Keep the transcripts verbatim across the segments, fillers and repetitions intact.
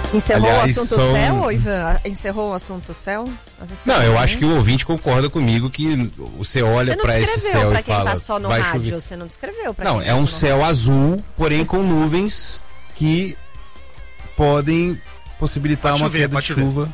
Encerrou Aliás, o assunto são... céu, Ivan? Encerrou o assunto céu? Não, eu acho que o ouvinte concorda comigo que você olha para esse céu pra e fala... Tá só no vai rádio, chover. você não descreveu pra Não, quem é tá um só no céu rádio. azul, porém com nuvens que podem possibilitar pode uma chover, queda pode de chover. chuva.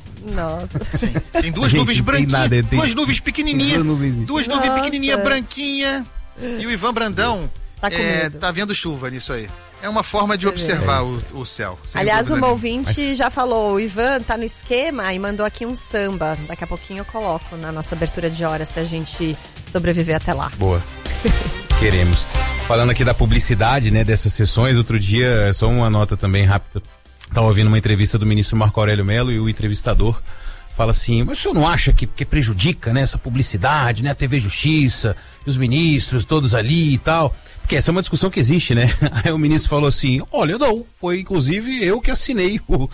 Nossa. Sim. Tem duas Gente, nuvens não tem branquinhas, nada, tem- duas nuvens pequenininhas, duas nuvens. duas nuvens Nossa. pequenininhas, branquinha, e o Ivan Brandão Tá com é, medo. tá vendo chuva nisso aí. É uma forma de É observar o, o céu. sem Aliás, dúvida uma nenhuma. ouvinte Mas- já falou, o Ivan tá no esquema e mandou aqui um samba. Daqui a pouquinho eu coloco na nossa abertura de hora, se a gente sobreviver até lá. Boa. Queremos. Falando aqui da publicidade, né, dessas sessões, outro dia, só uma nota também rápida. Estava ouvindo uma entrevista do ministro Marco Aurélio Mello e o entrevistador fala assim, mas o senhor não acha que, que prejudica, né, essa publicidade, né, a T V Justiça, e os ministros todos ali e tal? Porque essa é uma discussão que existe, né? Aí o ministro falou assim, olha, não, foi inclusive eu que assinei o,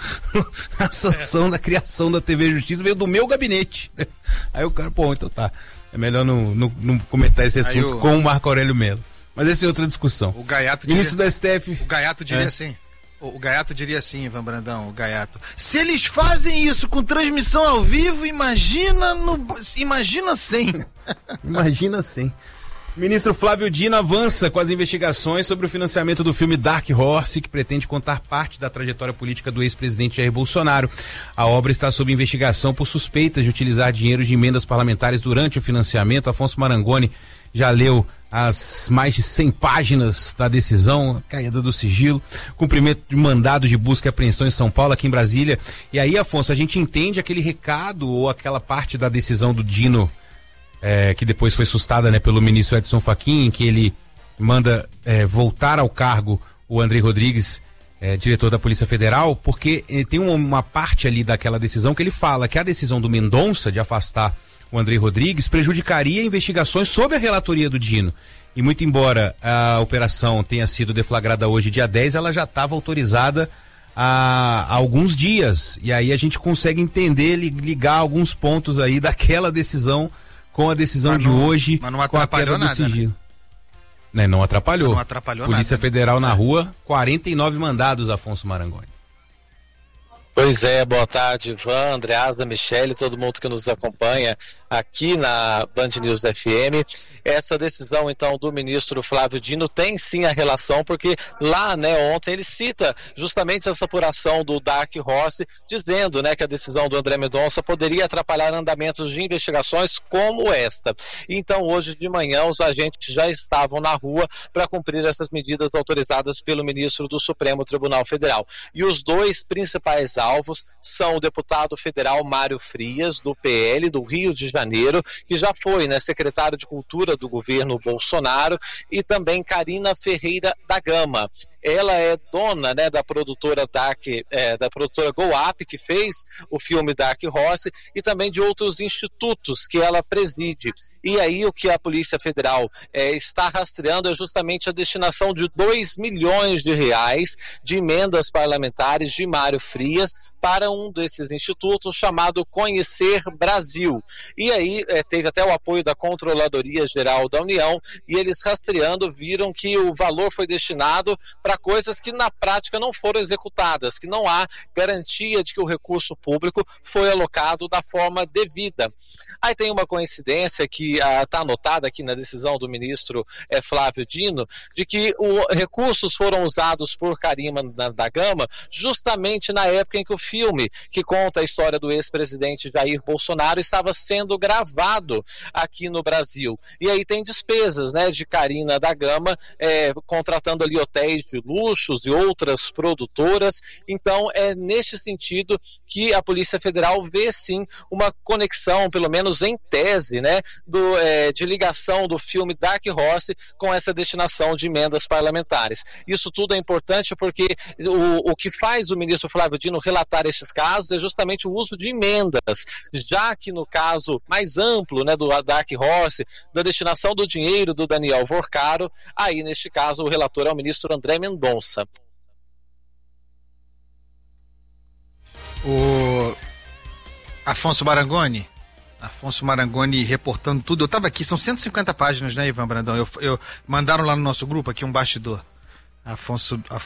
a sanção da criação da T V Justiça, veio do meu gabinete. Aí o cara, pô, então tá, é melhor não, não, não comentar esse assunto o... com o Marco Aurélio Mello. Mas essa é outra discussão. O Gaiato diria, Ministro do S T F... o Gaiato diria É. assim, o, o Gaiato diria assim, Ivan Brandão, o Gaiato, se eles fazem isso com transmissão ao vivo, imagina no, imagina sem. Imagina sim. Ministro Flávio Dino avança com as investigações sobre o financiamento do filme Dark Horse, que pretende contar parte da trajetória política do ex-presidente Jair Bolsonaro. A obra está sob investigação por suspeitas de utilizar dinheiro de emendas parlamentares durante o financiamento. Afonso Marangoni já leu as mais de cem páginas da decisão, caída do sigilo, cumprimento de mandado de busca e apreensão em São Paulo, aqui em Brasília. E aí, Afonso, a gente entende aquele recado ou aquela parte da decisão do Dino, É, que depois foi sustada, né, pelo ministro Edson Fachin, em que ele manda é, voltar ao cargo o André Rodrigues, é, diretor da Polícia Federal, porque eh, tem uma, uma parte ali daquela decisão que ele fala que a decisão do Mendonça de afastar o André Rodrigues prejudicaria investigações sob a relatoria do Dino. E muito embora a operação tenha sido deflagrada hoje, dia dez, ela já estava autorizada há, há alguns dias. E aí a gente consegue entender, li- ligar alguns pontos aí daquela decisão com a decisão Mas de não- hoje, mas não com a atrapalhou queda do nada, né? sigilo. Né, não atrapalhou. Não atrapalhou Polícia nada, né? Federal na É. rua, quarenta e nove mandados, Afonso Marangoni. Pois é, boa tarde, Ivan, Andreasa, Michele, todo mundo que nos acompanha aqui na Band News F M. Essa decisão, então, do ministro Flávio Dino tem sim a relação, porque lá, né, ontem ele cita justamente essa apuração do Dark Horse, dizendo, né, que a decisão do André Mendonça poderia atrapalhar andamentos de investigações como esta. Então, hoje de manhã, os agentes já estavam na rua para cumprir essas medidas autorizadas pelo ministro do Supremo Tribunal Federal. E os dois principais alvos são o deputado federal Mário Frias, do P L do Rio de Janeiro, que já foi, né, secretário de Cultura do governo Bolsonaro, e também Karina Ferreira da Gama. Ela é dona, né, da produtora Dark, é, da produtora Go Up, que fez o filme Dark Horse, e também de outros institutos que ela preside. E aí o que a Polícia Federal é, está rastreando é justamente a destinação de dois milhões de reais de emendas parlamentares de Mário Frias para um desses institutos chamado Conhecer Brasil. E aí é, teve até o apoio da Controladoria Geral da União, e eles rastreando viram que o valor foi destinado para coisas que na prática não foram executadas, que não há garantia de que o recurso público foi alocado da forma devida. Aí tem uma coincidência que está uh, anotada aqui na decisão do ministro eh, Flávio Dino, de que os recursos foram usados por Karina da Gama justamente na época em que o filme que conta a história do ex-presidente Jair Bolsonaro estava sendo gravado aqui no Brasil. E aí tem despesas, né, de Karina da Gama, eh, contratando ali hotéis de luxos e outras produtoras. Então é neste sentido que a Polícia Federal vê sim uma conexão, pelo menos em tese, né, do, é, de ligação do filme Dark Horse com essa destinação de emendas parlamentares. Isso tudo é importante porque o, o que faz o ministro Flávio Dino relatar estes casos é justamente o uso de emendas, já que no caso mais amplo, né, do Dark Horse, da destinação do dinheiro do Daniel Vorcaro, aí neste caso o relator é o ministro André Mendonça. O Afonso Marangoni, Afonso Marangoni reportando tudo. Eu estava aqui, são cento e cinquenta páginas, né, Ivan Brandão? Eu, eu mandaram lá no nosso grupo aqui um bastidor. Afonso, Afonso